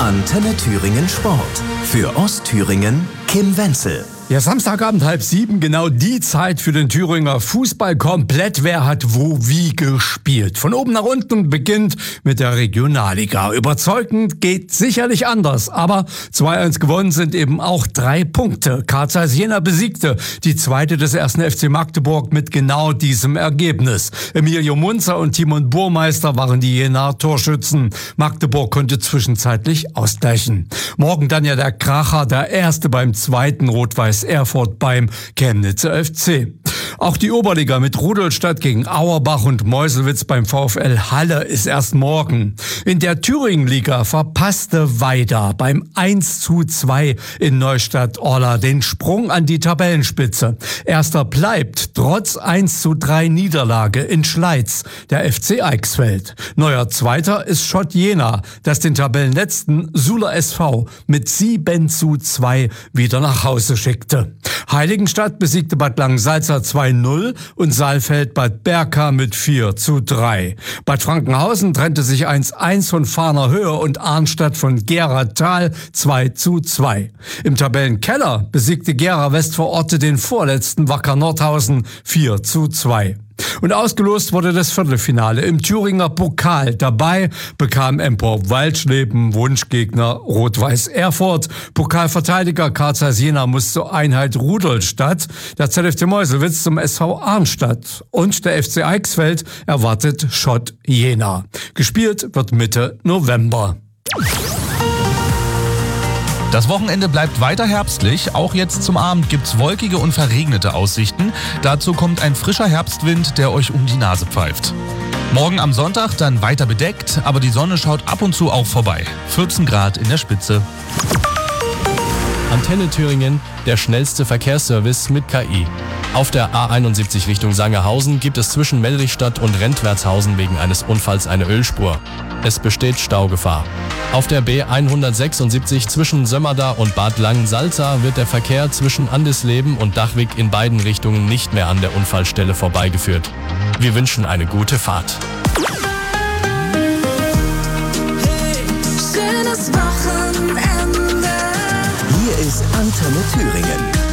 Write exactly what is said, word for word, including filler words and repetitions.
Antenne Thüringen Sport. Für Ostthüringen Kim Wenzel. Ja, Samstagabend halb sieben, genau die Zeit für den Thüringer Fußball komplett. Wer hat wo wie gespielt? Von oben nach unten beginnt mit der Regionalliga. Überzeugend geht sicherlich anders, aber zwei eins gewonnen sind eben auch drei Punkte. Karl Zeiss Jena besiegte die zweite des ersten F C Magdeburg mit genau diesem Ergebnis. Emilio Munzer und Timon Burmeister waren die Jenaer Torschützen. Magdeburg konnte zwischenzeitlich ausgleichen. Morgen dann ja der Kracher, der erste beim zweiten Rot-Weiß Erfurt beim Chemnitzer F C. Auch die Oberliga mit Rudolstadt gegen Auerbach und Meuselwitz beim VfL Halle ist erst morgen. In der Thüringenliga verpasste Weida beim eins zu zwei in Neustadt-Orla den Sprung an die Tabellenspitze. Erster bleibt trotz eins zu drei Niederlage in Schleiz der F C Eichsfeld. Neuer Zweiter ist Schott Jena, das den Tabellenletzten Suler S V mit sieben zu zwei wieder nach Hause schickte. Heiligenstadt besiegte Bad Langensalza zwei null und Saalfeld Bad Berka mit vier zu drei. Bad Frankenhausen trennte sich eins eins von Fahner Höhe und Arnstadt von Gera Tal zwei zu zwei. Im Tabellenkeller besiegte Gera Westvororte den vorletzten Wacker Nordhausen vier zu zwei. Und ausgelost wurde das Viertelfinale im Thüringer Pokal. Dabei bekam Empor Waldschleben Wunschgegner Rot-Weiß Erfurt. Pokalverteidiger Karl Zeiss Jena muss zur Einheit Rudolstadt. Der Z F C Meuselwitz zum S V Arnstadt. Und der F C Eichsfeld erwartet Schott Jena. Gespielt wird Mitte November. Das Wochenende bleibt weiter herbstlich. Auch jetzt zum Abend gibt's wolkige und verregnete Aussichten. Dazu kommt ein frischer Herbstwind, der euch um die Nase pfeift. Morgen am Sonntag dann weiter bedeckt, aber die Sonne schaut ab und zu auch vorbei. vierzehn Grad in der Spitze. Antenne Thüringen, der schnellste Verkehrsservice mit K I. Auf der A einundsiebzig Richtung Sangerhausen gibt es zwischen Meldrichstadt und Rentwertshausen wegen eines Unfalls eine Ölspur. Es besteht Staugefahr. Auf der B hundertsechsundsiebzig zwischen Sömmerda und Bad Langensalza wird der Verkehr zwischen Andesleben und Dachwig in beiden Richtungen nicht mehr an der Unfallstelle vorbeigeführt. Wir wünschen eine gute Fahrt. Hey, schönes Wochenende. Hier ist Antenne Thüringen.